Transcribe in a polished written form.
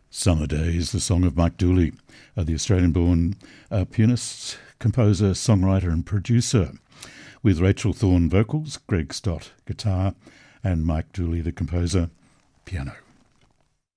Summer Days, the song of Mike Dooley, the Australian-born pianist, composer, songwriter and producer, with Rachel Thorne vocals, Greg Stott guitar, and Mike Dooley, the composer, piano.